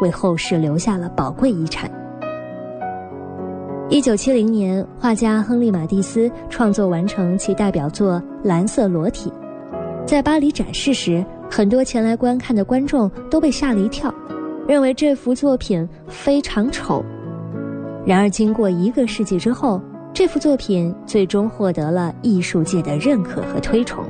为后世留下了宝贵遗产。1970年，画家亨利·马蒂斯创作完成其代表作《蓝色裸体》，在巴黎展示时，很多前来观看的观众都被吓了一跳，认为这幅作品非常丑。然而经过1个世纪之后，这幅作品最终获得了艺术界的认可和推崇。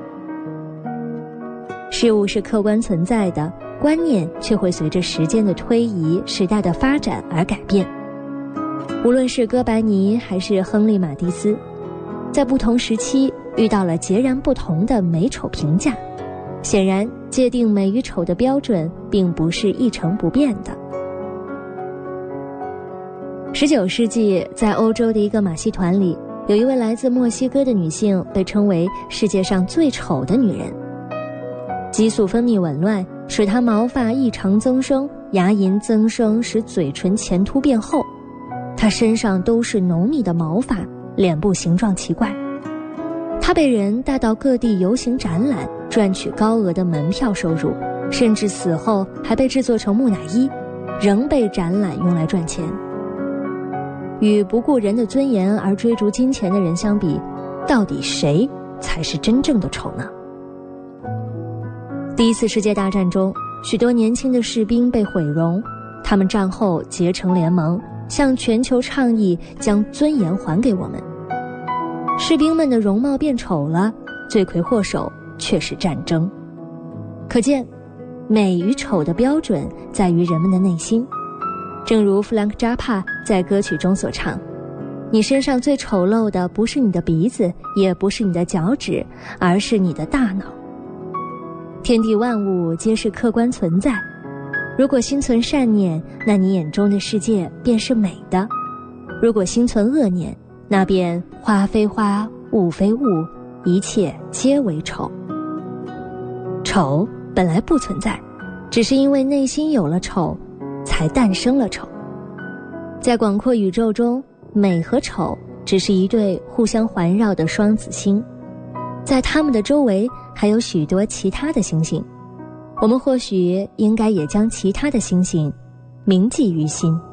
事物是客观存在的，观念却会随着时间的推移、时代的发展而改变。无论是哥白尼还是亨利·马蒂斯，在不同时期遇到了截然不同的美丑评价。显然，界定美与丑的标准并不是一成不变的。19世纪，在欧洲的一个马戏团里，有一位来自墨西哥的女性被称为世界上最丑的女人。激素分泌紊乱使她毛发异常增生，牙龈增生使嘴唇前凸变厚，她身上都是浓密的毛发，脸部形状奇怪。她被人带到各地游行展览，赚取高额的门票收入，甚至死后还被制作成木乃伊，仍被展览用来赚钱。与不顾人的尊严而追逐金钱的人相比，到底谁才是真正的丑呢？第1次世界大战中，许多年轻的士兵被毁容，他们战后结成联盟，向全球倡议将尊严还给我们。士兵们的容貌变丑了，罪魁祸首却是战争。可见，美与丑的标准在于人们的内心。正如弗兰克·扎帕在歌曲中所唱，你身上最丑陋的不是你的鼻子，也不是你的脚趾，而是你的大脑。天地万物皆是客观存在，如果心存善念，那你眼中的世界便是美的；如果心存恶念，那便花非花，物非物，一切皆为丑。丑本来不存在，只是因为内心有了丑，才诞生了丑。在广阔宇宙中，美和丑只是一对互相环绕的双子星，在它们的周围还有许多其他的星星，我们或许应该也将其他的星星铭记于心。